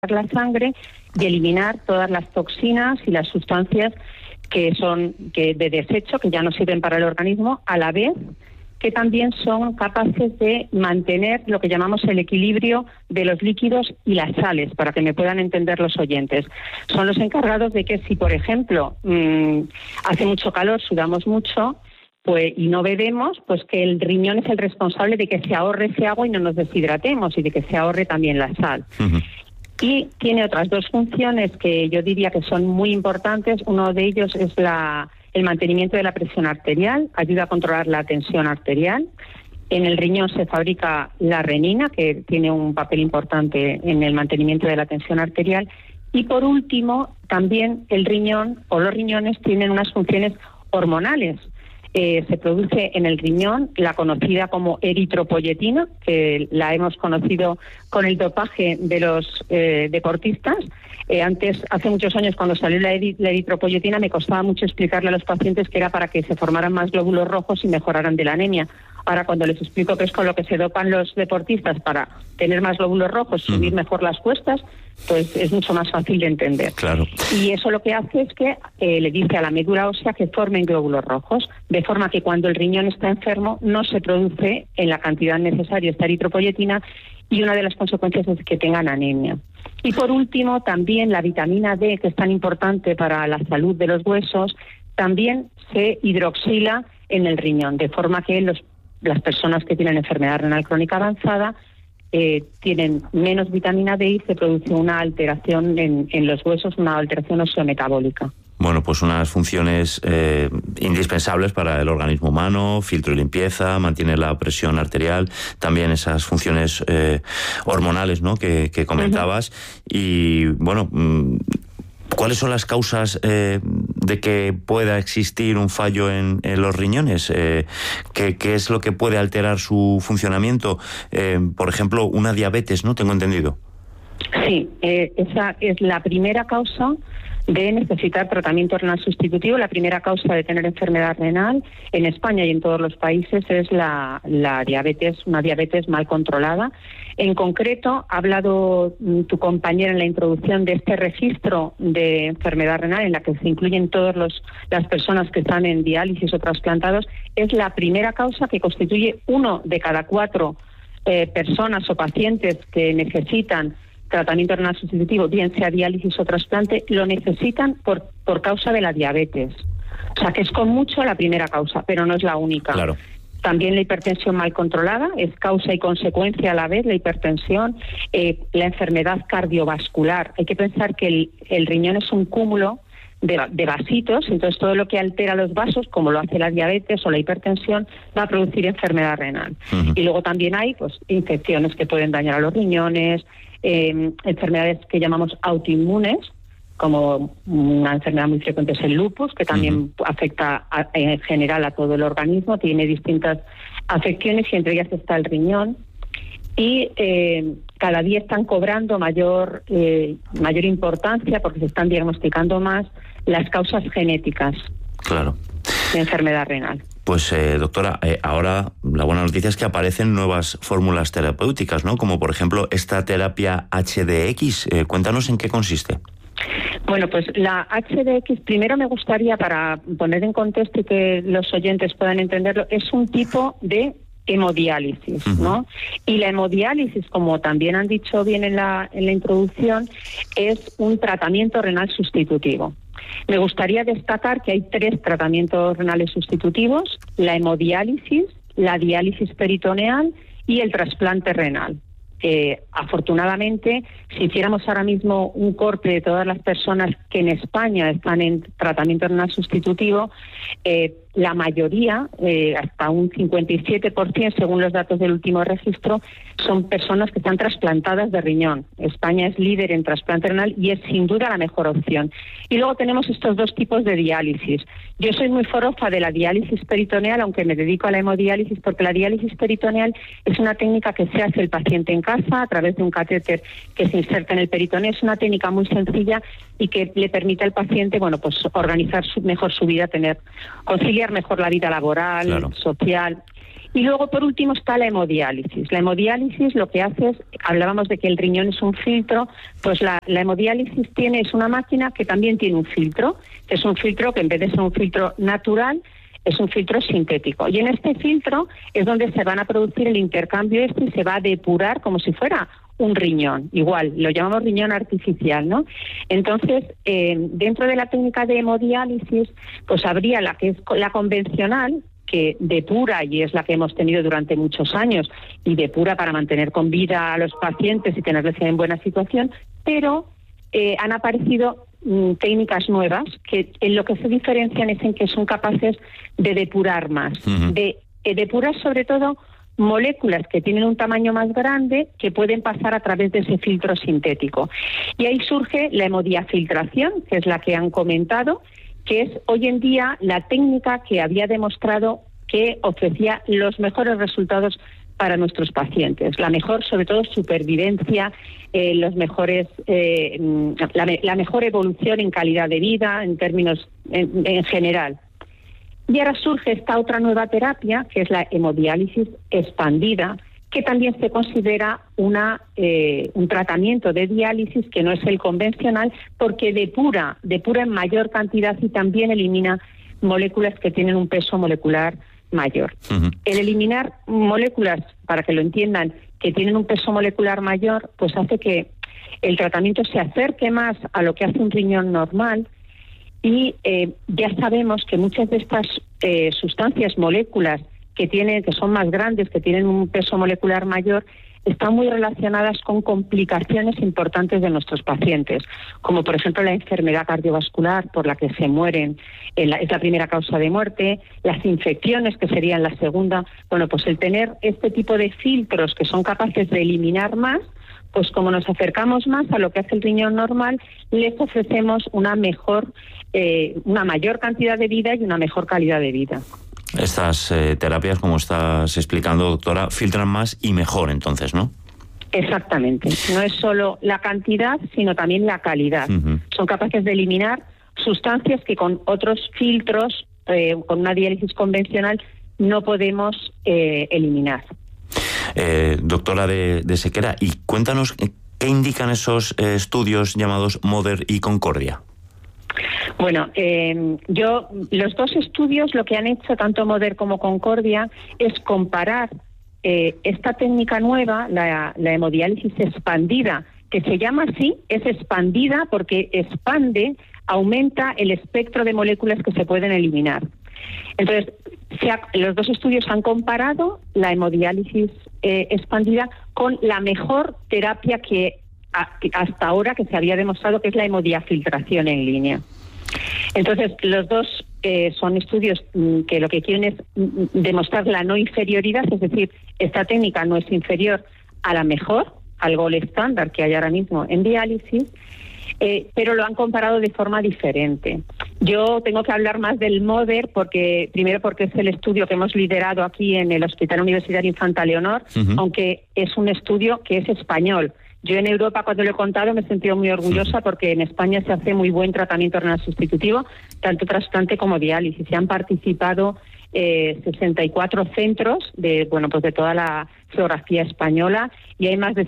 la sangre y eliminar todas las toxinas y las sustancias que son de desecho, que ya no sirven para el organismo, a la vez que también son capaces de mantener lo que llamamos el equilibrio de los líquidos y las sales, para que me puedan entender los oyentes. Son los encargados de que si, por ejemplo, hace mucho calor, sudamos mucho, pues y no bebemos, pues que el riñón es el responsable de que se ahorre ese agua y no nos deshidratemos, y de que se ahorre también la sal. Y tiene otras dos funciones que yo diría que son muy importantes. Uno de ellos es el mantenimiento de la presión arterial, ayuda a controlar la tensión arterial. En el riñón se fabrica la renina, que tiene un papel importante en el mantenimiento de la tensión arterial. Y por último, también el riñón o los riñones tienen unas funciones hormonales. Se produce en el riñón la conocida como eritropoyetina, que la hemos conocido con el dopaje de los deportistas. Antes, hace muchos años, cuando salió la eritropoyetina, me costaba mucho explicarle a los pacientes que era para que se formaran más glóbulos rojos y mejoraran de la anemia. Ahora, cuando les explico que es con lo que se dopan los deportistas para tener más glóbulos rojos, subir mejor las cuestas, pues es mucho más fácil de entender. Claro. Y eso lo que hace es que le dice a la médula ósea que formen glóbulos rojos, de forma que cuando el riñón está enfermo no se produce en la cantidad necesaria esta eritropoyetina, y una de las consecuencias es que tengan anemia. Y por último, también la vitamina D, que es tan importante para la salud de los huesos, también se hidroxila en el riñón, de forma que las personas que tienen enfermedad renal crónica avanzada tienen menos vitamina D y se produce una alteración en los huesos, una alteración osteometabólica. Bueno, pues unas funciones indispensables para el organismo humano: filtro y limpieza, mantiene la presión arterial, también esas funciones hormonales, ¿no?, que comentabas. Y bueno, ¿cuáles son las causas de que pueda existir un fallo en los riñones? ¿Qué es lo que puede alterar su funcionamiento? Por ejemplo, una diabetes, ¿no? Tengo entendido. Sí, esa es la primera causa de necesitar tratamiento renal sustitutivo. La primera causa de tener enfermedad renal en España y en todos los países es la diabetes, una diabetes mal controlada. En concreto, ha hablado tu compañera en la introducción de este registro de enfermedad renal en la que se incluyen todas las personas que están en diálisis o trasplantados. Es la primera causa que constituye 1 de cada 4 personas o pacientes que necesitan tratamiento renal sustitutivo, bien sea diálisis o trasplante, lo necesitan por causa de la diabetes. O sea, que es con mucho la primera causa, pero no es la única. Claro. También la hipertensión mal controlada es causa y consecuencia a la vez, la hipertensión, la enfermedad cardiovascular. Hay que pensar que el riñón es un cúmulo de vasitos, entonces todo lo que altera los vasos, como lo hace la diabetes o la hipertensión, va a producir enfermedad renal. Y luego también hay pues infecciones que pueden dañar a los riñones, enfermedades que llamamos autoinmunes, como una enfermedad muy frecuente es el lupus, que también afecta en general a todo el organismo, tiene distintas afecciones y entre ellas está el riñón. Y cada día están cobrando mayor importancia, porque se están diagnosticando más las causas genéticas. Claro. De enfermedad renal. Pues doctora, ahora la buena noticia es que aparecen nuevas fórmulas terapéuticas, ¿no? Como por ejemplo esta terapia HDX. Cuéntanos en qué consiste. Bueno, pues la HDX, primero me gustaría, para poner en contexto y que los oyentes puedan entenderlo, es un tipo de hemodiálisis, ¿no? Y la hemodiálisis, como también han dicho bien en la introducción, es un tratamiento renal sustitutivo. Me gustaría destacar que hay 3 tratamientos renales sustitutivos: la hemodiálisis, la diálisis peritoneal y el trasplante renal. Afortunadamente, si hiciéramos ahora mismo un corte de todas las personas que en España están en tratamiento renal sustitutivo, la mayoría, hasta un 57%, según los datos del último registro, son personas que están trasplantadas de riñón. España es líder en trasplante renal y es sin duda la mejor opción. Y luego tenemos estos 2 tipos de diálisis. Yo soy muy forofa de la diálisis peritoneal, aunque me dedico a la hemodiálisis, porque la diálisis peritoneal es una técnica que se hace el paciente en casa a través de un catéter que se inserta en el peritoneo. Es una técnica muy sencilla y que le permite al paciente, bueno, pues organizar mejor su vida, conciliar mejor la vida laboral, social. Y luego, por último, está la hemodiálisis. La hemodiálisis lo que hace es, hablábamos de que el riñón es un filtro, pues la hemodiálisis es una máquina que también tiene un filtro. Es un filtro que en vez de ser un filtro natural, es un filtro sintético. Y en este filtro es donde se van a producir el intercambio y se va a depurar como si fuera un riñón. Igual, lo llamamos riñón artificial, ¿no? Entonces, dentro de la técnica de hemodiálisis, pues habría la que es la convencional, que depura, y es la que hemos tenido durante muchos años, y depura para mantener con vida a los pacientes y tenerles en buena situación, pero han aparecido técnicas nuevas que en lo que se diferencian es en que son capaces de depurar más, de depurar sobre todo moléculas que tienen un tamaño más grande que pueden pasar a través de ese filtro sintético. Y ahí surge la hemodiafiltración, que es la que han comentado, que es hoy en día la técnica que había demostrado que ofrecía los mejores resultados para nuestros pacientes, la mejor, sobre todo, supervivencia, los mejores, la mejor evolución en calidad de vida, en términos en general. Y ahora surge esta otra nueva terapia, que es la hemodiálisis expandida, que también se considera un tratamiento de diálisis que no es el convencional, porque depura en mayor cantidad y también elimina moléculas que tienen un peso molecular mayor. El eliminar moléculas, para que lo entiendan, que tienen un peso molecular mayor, pues hace que el tratamiento se acerque más a lo que hace un riñón normal. Y ya sabemos que muchas de estas sustancias, moléculas que son más grandes, que tienen un peso molecular mayor, están muy relacionadas con complicaciones importantes de nuestros pacientes, como por ejemplo la enfermedad cardiovascular por la que se mueren, es la primera causa de muerte, las infecciones, que serían la segunda. Bueno, pues el tener este tipo de filtros que son capaces de eliminar más, pues como nos acercamos más a lo que hace el riñón normal, les ofrecemos una mayor cantidad de vida y una mejor calidad de vida. Estas terapias, como estás explicando, doctora, filtran más y mejor, entonces, ¿no? Exactamente. No es solo la cantidad, sino también la calidad. Son capaces de eliminar sustancias que con otros filtros, con una diálisis convencional, no podemos eliminar. Doctora de Sequera, y cuéntanos qué indican esos estudios llamados MODER y Concordia. Bueno, los dos estudios lo que han hecho, tanto MODER como Concordia, es comparar esta técnica nueva, la hemodiálisis expandida, que se llama así, es expandida porque expande, aumenta el espectro de moléculas que se pueden eliminar. Entonces, los dos estudios han comparado la hemodiálisis expandida con la mejor terapia que hasta ahora que se había demostrado, que es la hemodiafiltración en línea. Entonces, los dos son estudios que lo que quieren es demostrar la no inferioridad, es decir, esta técnica no es inferior a la mejor, al gold estándar que hay ahora mismo en diálisis, pero lo han comparado de forma diferente. Yo tengo que hablar más del MODER primero porque es el estudio que hemos liderado aquí en el Hospital Universitario Infanta Leonor, aunque es un estudio que es español. Yo en Europa, cuando lo he contado, me he sentido muy orgullosa porque en España se hace muy buen tratamiento renal sustitutivo, tanto trasplante como diálisis. Se han participado 64 centros de toda la geografía española, y hay más de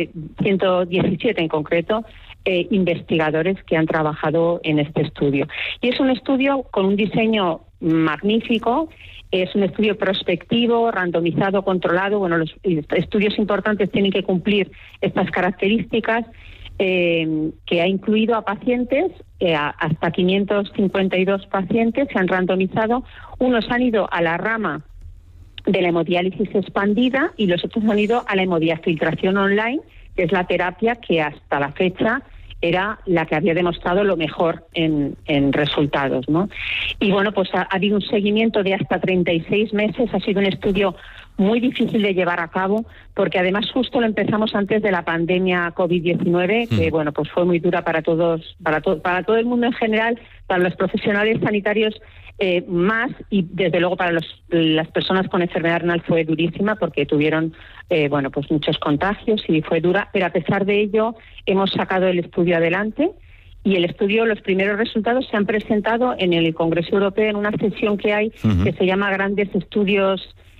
117 en concreto investigadores que han trabajado en este estudio. Y es un estudio con un diseño magnífico. Es un estudio prospectivo, randomizado, controlado. Bueno, los estudios importantes tienen que cumplir estas características, que ha incluido a pacientes, hasta 552 pacientes se han randomizado. Unos han ido a la rama de la hemodiálisis expandida y los otros han ido a la hemodiafiltración online, que es la terapia que hasta la fecha era la que había demostrado lo mejor en resultados, ¿no? Y bueno, pues ha habido un seguimiento de hasta 36 meses. Ha sido un estudio muy difícil de llevar a cabo, porque además justo lo empezamos antes de la pandemia COVID-19, que bueno, pues fue muy dura para todos, para todo el mundo en general, para los profesionales sanitarios más, y desde luego para las personas con enfermedad renal fue durísima porque tuvieron pues muchos contagios y fue dura, pero a pesar de ello hemos sacado el estudio adelante. Y el estudio, los primeros resultados se han presentado en el Congreso Europeo en una sesión que hay que se llama Grandes Estudios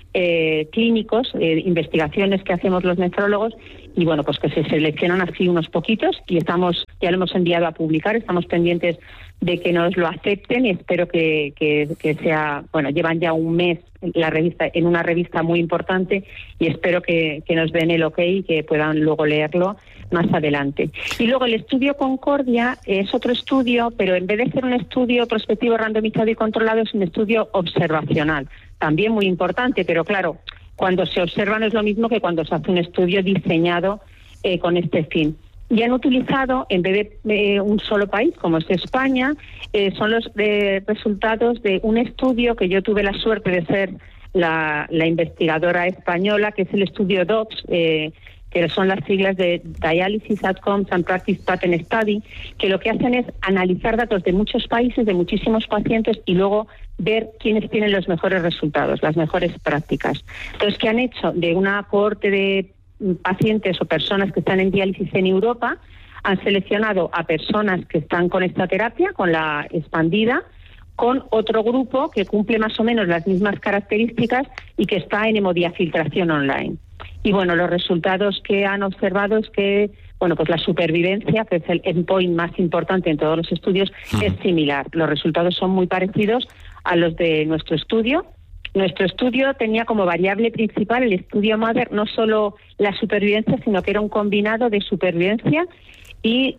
clínicos, investigaciones que hacemos los nefrólogos, y bueno, pues que se seleccionan así unos poquitos y ya lo hemos enviado a publicar, estamos pendientes de que nos lo acepten y espero que sea, bueno, llevan ya un mes la revista, en una revista muy importante, y espero que nos den el ok y que puedan luego leerlo más adelante. Y luego el estudio Concordia es otro estudio, pero en vez de ser un estudio prospectivo, randomizado y controlado, es un estudio observacional, también muy importante, pero claro, cuando se observa no es lo mismo que cuando se hace un estudio diseñado con este fin. Y han utilizado, en vez de un solo país, como es España, son los resultados de un estudio que yo tuve la suerte de ser la investigadora española, que es el estudio DOPS, que son las siglas de Dialysis Outcomes and Practice Pattern Study, que lo que hacen es analizar datos de muchos países, de muchísimos pacientes, y luego ver quiénes tienen los mejores resultados, las mejores prácticas. Entonces, ¿qué han hecho? De una cohorte de pacientes o personas que están en diálisis en Europa, han seleccionado a personas que están con esta terapia, con la expandida, con otro grupo que cumple más o menos las mismas características y que está en hemodiafiltración online. Y bueno, los resultados que han observado es que, bueno, pues la supervivencia, que es el endpoint más importante en todos los estudios, es similar. Los resultados son muy parecidos a los de nuestro estudio. Nuestro estudio tenía como variable principal, el estudio Mother, no solo la supervivencia, sino que era un combinado de supervivencia y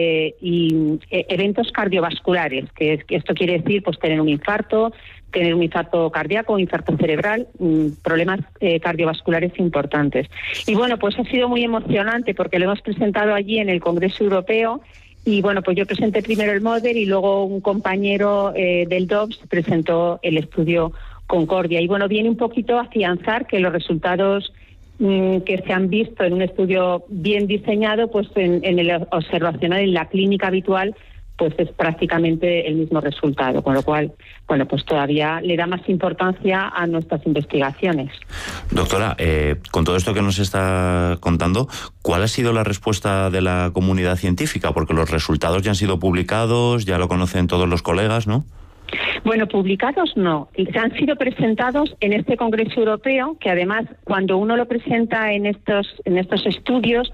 eventos cardiovasculares, que esto quiere decir pues tener un infarto cardíaco, un infarto cerebral, problemas cardiovasculares importantes. Y bueno, pues ha sido muy emocionante porque lo hemos presentado allí en el Congreso Europeo. Y bueno, pues yo presenté primero el Mother y luego un compañero del DOPS presentó el estudio Concordia. Y bueno, viene un poquito a afianzar que los resultados que se han visto en un estudio bien diseñado, pues en el observacional, en la clínica habitual, pues es prácticamente el mismo resultado, con lo cual, bueno, pues todavía le da más importancia a nuestras investigaciones. Doctora, con todo esto que nos está contando, ¿cuál ha sido la respuesta de la comunidad científica? Porque los resultados ya han sido publicados, ya lo conocen todos los colegas, ¿no? Bueno, publicados no. Han sido presentados en este Congreso Europeo, que además cuando uno lo presenta en estos estudios,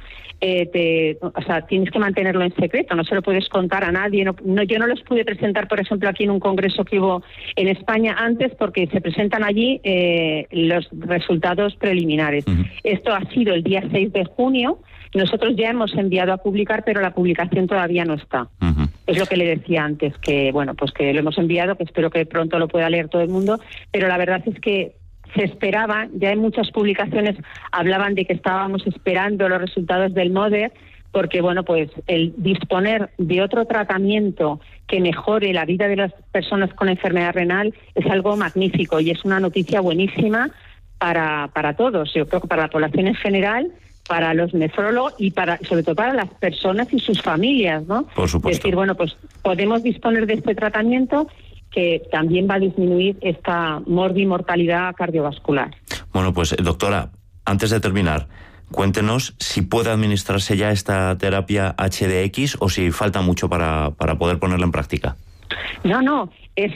tienes que mantenerlo en secreto, no se lo puedes contar a nadie. Yo no los pude presentar, por ejemplo, aquí en un congreso que hubo en España antes, porque se presentan allí los resultados preliminares. Uh-huh. Esto ha sido el día 6 de junio. Nosotros ya hemos enviado a publicar, pero la publicación todavía no está. Uh-huh. Es lo que le decía antes, que bueno, pues que lo hemos enviado, que espero que pronto lo pueda leer todo el mundo, pero la verdad es que se esperaba, ya en muchas publicaciones hablaban de que estábamos esperando los resultados del Mother, porque bueno, pues el disponer de otro tratamiento que mejore la vida de las personas con enfermedad renal es algo magnífico y es una noticia buenísima para todos, yo creo que para la población en general, para los nefrólogos y sobre todo para las personas y sus familias, ¿no? Por supuesto. Es decir, bueno, pues podemos disponer de este tratamiento que también va a disminuir esta mortalidad cardiovascular. Bueno, pues doctora, antes de terminar, cuéntenos si puede administrarse ya esta terapia HDX o si falta mucho para poder ponerla en práctica. No.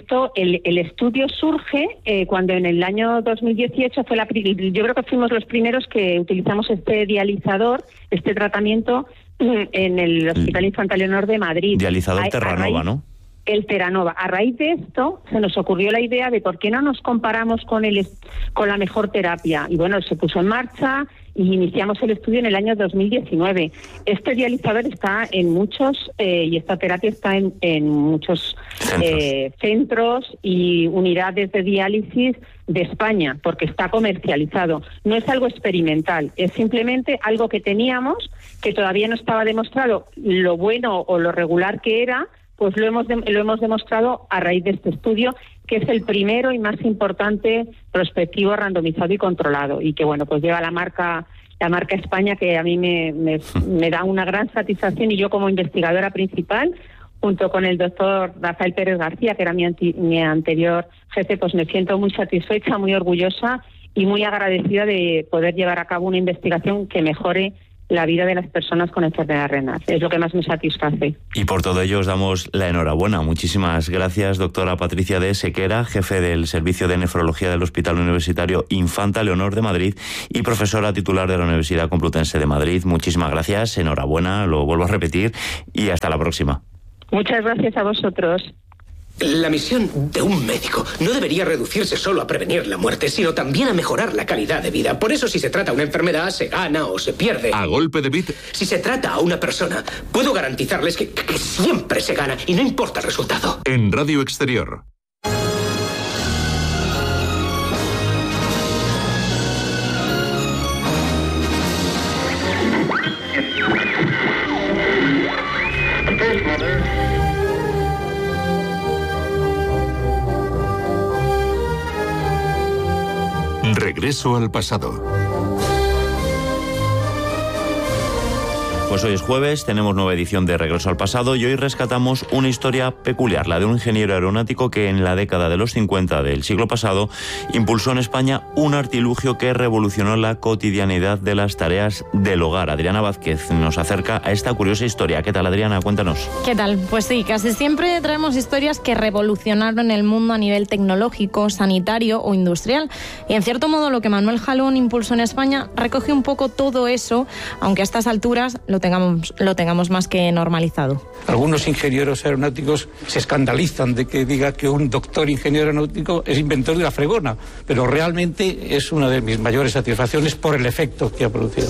El estudio surge cuando en el año 2018 yo creo que fuimos los primeros que utilizamos este dializador, este tratamiento en el Hospital Infantil Leonor de Madrid. Dializador Terranova, ¿no? El Terranova. A raíz de esto se nos ocurrió la idea de por qué no nos comparamos con la mejor terapia. Y bueno, se puso en marcha y iniciamos el estudio en el año 2019. Este dializador está en muchos, y esta terapia está en muchos centros y unidades de diálisis de España, porque está comercializado. No es algo experimental, es simplemente algo que teníamos, que todavía no estaba demostrado lo bueno o lo regular que era, pues lo hemos demostrado a raíz de este estudio, que es el primero y más importante prospectivo, randomizado y controlado, y que bueno, pues lleva la marca España, que a mí me da una gran satisfacción, y yo como investigadora principal, junto con el doctor Rafael Pérez García, que era mi anterior jefe, pues me siento muy satisfecha, muy orgullosa y muy agradecida de poder llevar a cabo una investigación que mejore la vida de las personas con enfermedad renal. Es lo que más me satisface. Y por todo ello os damos la enhorabuena. Muchísimas gracias, doctora Patricia de Sequera, jefe del Servicio de Nefrología del Hospital Universitario Infanta Leonor de Madrid y profesora titular de la Universidad Complutense de Madrid. Muchísimas gracias, enhorabuena, lo vuelvo a repetir, y hasta la próxima. Muchas gracias a vosotros. La misión de un médico no debería reducirse solo a prevenir la muerte, sino también a mejorar la calidad de vida. Por eso, si se trata una enfermedad, se gana o se pierde. A golpe de bit. Si se trata a una persona, puedo garantizarles que siempre se gana y no importa el resultado. En Radio Exterior. Regreso al pasado. Pues hoy es jueves, tenemos nueva edición de Regreso al Pasado y hoy rescatamos una historia peculiar, la de un ingeniero aeronáutico que en la década de los 50 del siglo pasado impulsó en España un artilugio que revolucionó la cotidianidad de las tareas del hogar. Adriana Vázquez nos acerca a esta curiosa historia. ¿Qué tal, Adriana? Cuéntanos. ¿Qué tal? Pues sí, casi siempre traemos historias que revolucionaron el mundo a nivel tecnológico, sanitario o industrial. Y en cierto modo lo que Manuel Jalón impulsó en España recoge un poco todo eso, aunque a estas alturas lo tengamos más que normalizado. Algunos ingenieros aeronáuticos se escandalizan de que diga que un doctor ingeniero aeronáutico es inventor de la fregona, pero realmente es una de mis mayores satisfacciones por el efecto que ha producido.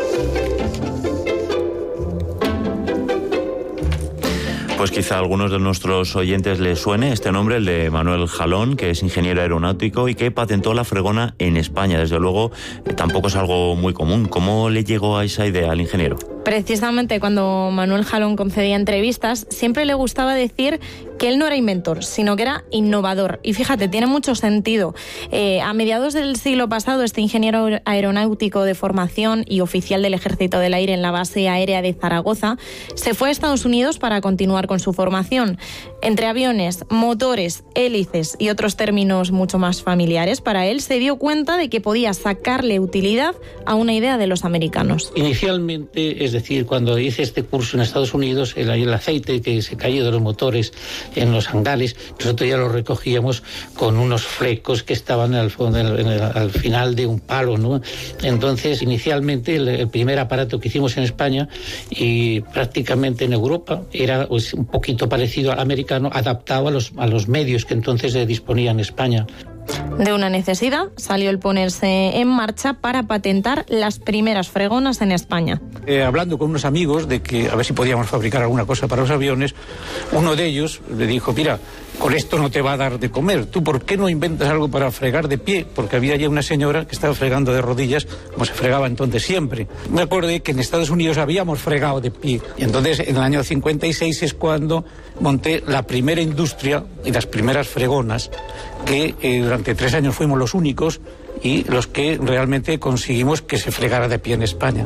Pues quizá a algunos de nuestros oyentes les suene este nombre, el de Manuel Jalón, que es ingeniero aeronáutico y que patentó la fregona en España. Desde luego, tampoco es algo muy común. ¿Cómo le llegó a esa idea al ingeniero? Precisamente cuando Manuel Jalón concedía entrevistas, siempre le gustaba decir que él no era inventor, sino que era innovador. Y fíjate, tiene mucho sentido. A mediados del siglo pasado, este ingeniero aeronáutico de formación y oficial del Ejército del Aire en la base aérea de Zaragoza se fue a Estados Unidos para continuar con su formación. Entre aviones, motores, hélices y otros términos mucho más familiares, para él se dio cuenta de que podía sacarle utilidad a una idea de los americanos. Inicialmente, es decir, cuando hice este curso en Estados Unidos, el aceite que se cayó de los motores en los hangares, nosotros ya lo recogíamos con unos flecos que estaban al final de un palo, ¿no? Entonces, inicialmente, el primer aparato que hicimos en España y prácticamente en Europa era pues, un poquito parecido al americano, adaptado a los medios que entonces disponía en España. De una necesidad salió el ponerse en marcha para patentar las primeras fregonas en España. Hablando con unos amigos de que a ver si podíamos fabricar alguna cosa para los aviones, uno de ellos le dijo, mira, con esto no te va a dar de comer, ¿tú por qué no inventas algo para fregar de pie? Porque había ya una señora que estaba fregando de rodillas, como se fregaba entonces siempre. Me acordé que en Estados Unidos habíamos fregado de pie, y entonces en el año 56 es cuando monté la primera industria y las primeras fregonas, que durante 3 años fuimos los únicos y los que realmente conseguimos que se fregara de pie en España.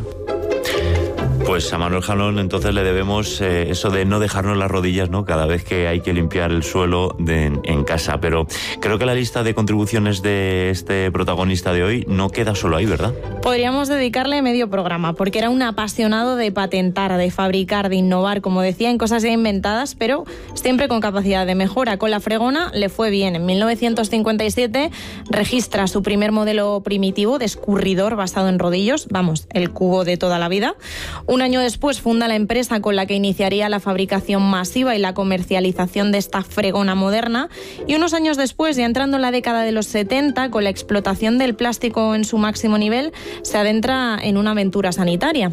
Pues a Manuel Jalón entonces le debemos eso de no dejarnos las rodillas, ¿no? Cada vez que hay que limpiar el suelo en casa. Pero creo que la lista de contribuciones de este protagonista de hoy no queda solo ahí, ¿verdad? Podríamos dedicarle medio programa, porque era un apasionado de patentar, de fabricar, de innovar, como decía, en cosas ya inventadas, pero siempre con capacidad de mejora. Con la fregona le fue bien. En 1957 registra su primer modelo primitivo de escurridor basado en rodillos, vamos, el cubo de toda la vida. Un año después funda la empresa con la que iniciaría la fabricación masiva y la comercialización de esta fregona moderna. Y unos años después, ya entrando en la década de los 70, con la explotación del plástico en su máximo nivel, se adentra en una aventura sanitaria.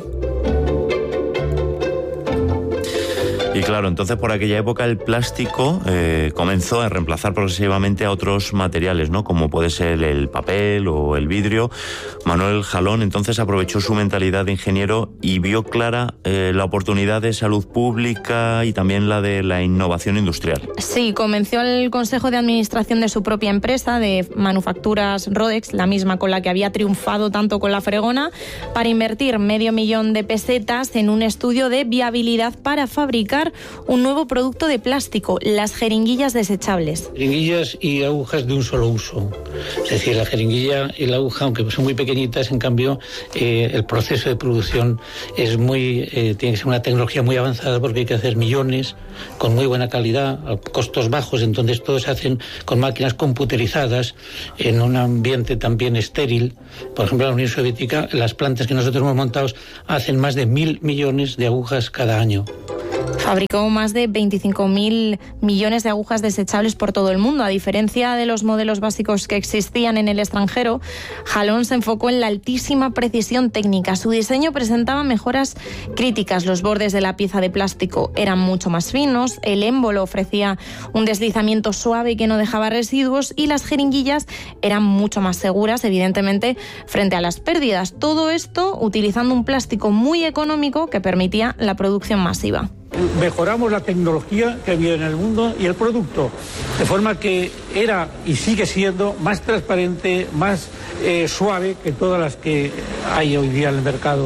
Y claro, entonces por aquella época el plástico comenzó a reemplazar progresivamente a otros materiales, ¿no? Como puede ser el papel o el vidrio. Manuel Jalón entonces aprovechó su mentalidad de ingeniero y vio clara la oportunidad de salud pública y también la de la innovación industrial. Sí, convenció al consejo de administración de su propia empresa de manufacturas Rodex, la misma con la que había triunfado tanto con la fregona, para invertir $500,000 de pesetas en un estudio de viabilidad para fabricar fabricar un nuevo producto de plástico, las jeringuillas desechables. Jeringuillas y agujas de un solo uso. Es decir, la jeringuilla y la aguja, aunque son muy pequeñitas, en cambio, el proceso de producción es tiene que ser una tecnología muy avanzada porque hay que hacer millones con muy buena calidad, a costos bajos, entonces todo se hacen con máquinas computerizadas en un ambiente también estéril. Por ejemplo, en la Unión Soviética, las plantas que nosotros hemos montado hacen más de 1.000 millones de agujas cada año. Fabricó más de 25.000 millones de agujas desechables por todo el mundo. A diferencia de los modelos básicos que existían en el extranjero, Jalón se enfocó en la altísima precisión técnica. Su diseño presentaba mejoras críticas. Los bordes de la pieza de plástico eran mucho más finos, el émbolo ofrecía un deslizamiento suave que no dejaba residuos y las jeringuillas eran mucho más seguras, evidentemente, frente a las pérdidas. Todo esto utilizando un plástico muy económico que permitía la producción masiva. Mejoramos la tecnología que había en el mundo y el producto, de forma que era y sigue siendo más transparente, más suave que todas las que hay hoy día en el mercado.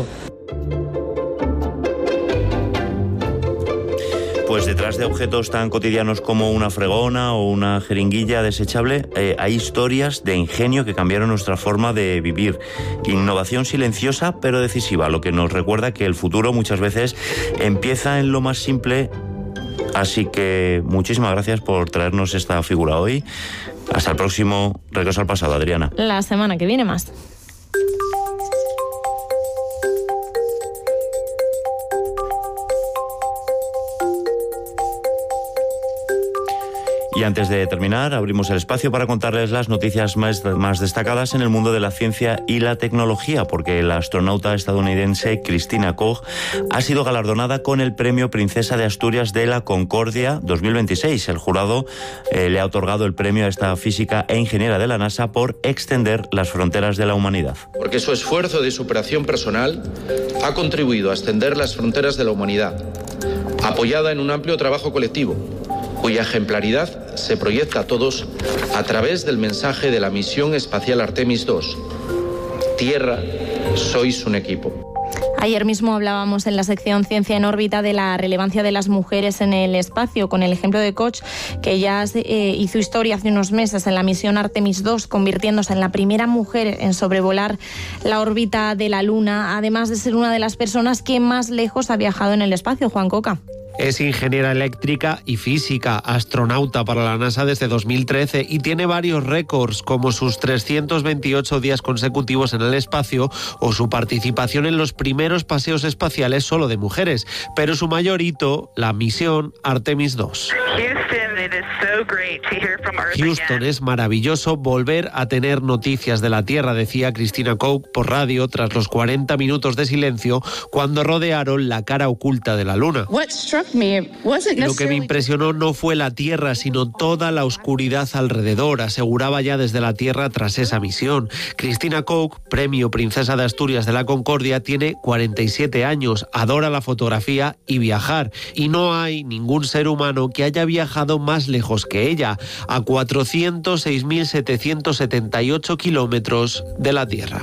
Pues detrás de objetos tan cotidianos como una fregona o una jeringuilla desechable, hay historias de ingenio que cambiaron nuestra forma de vivir. Innovación silenciosa pero decisiva, lo que nos recuerda que el futuro muchas veces empieza en lo más simple. Así que muchísimas gracias por traernos esta figura hoy. Hasta el próximo Regreso al Pasado, Adriana. La semana que viene más. Y antes de terminar, abrimos el espacio para contarles las noticias más destacadas en el mundo de la ciencia y la tecnología, porque la astronauta estadounidense Christina Koch ha sido galardonada con el Premio Princesa de Asturias de la Concordia 2026. El jurado le ha otorgado el premio a esta física e ingeniera de la NASA por extender las fronteras de la humanidad. Porque su esfuerzo de superación personal ha contribuido a extender las fronteras de la humanidad, apoyada en un amplio trabajo colectivo, cuya ejemplaridad se proyecta a todos a través del mensaje de la misión espacial Artemis II. Tierra, sois un equipo. Ayer mismo hablábamos en la sección Ciencia en órbita de la relevancia de las mujeres en el espacio, con el ejemplo de Koch, que ya hizo historia hace unos meses en la misión Artemis II, convirtiéndose en la primera mujer en sobrevolar la órbita de la Luna, además de ser una de las personas que más lejos ha viajado en el espacio. Juan Coca. Es ingeniera eléctrica y física, astronauta para la NASA desde 2013 y tiene varios récords, como sus 328 días consecutivos en el espacio o su participación en los primeros paseos espaciales solo de mujeres. Pero su mayor hito, la misión Artemis II. Houston, es maravilloso volver a tener noticias de la Tierra, decía Christina Koch por radio tras los 40 minutos de silencio cuando rodearon la cara oculta de la Luna. Lo que me impresionó no fue la Tierra, sino toda la oscuridad alrededor, aseguraba ya desde la Tierra tras esa misión. Christina Koch, Premio Princesa de Asturias de la Concordia, tiene 47 años, adora la fotografía y viajar, y no hay ningún ser humano que haya viajado más lejos que ella, a 406.778 kilómetros de la Tierra.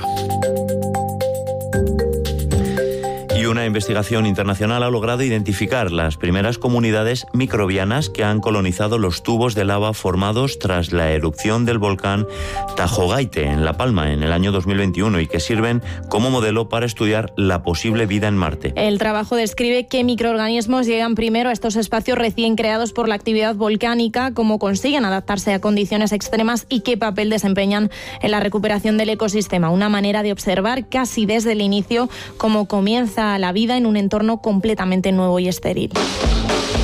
Y una investigación internacional ha logrado identificar las primeras comunidades microbianas que han colonizado los tubos de lava formados tras la erupción del volcán Tajogaite en La Palma en el año 2021 y que sirven como modelo para estudiar la posible vida en Marte. El trabajo describe qué microorganismos llegan primero a estos espacios recién creados por la actividad volcánica, cómo consiguen adaptarse a condiciones extremas y qué papel desempeñan en la recuperación del ecosistema. Una manera de observar casi desde el inicio cómo comienza la vida en un entorno completamente nuevo y estéril.